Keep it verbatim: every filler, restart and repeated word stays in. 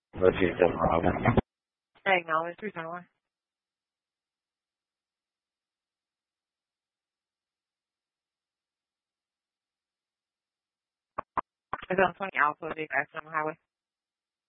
Let's see if Robin. Acknowledge three seven one. It's on twenty Alpha, Big X on the highway.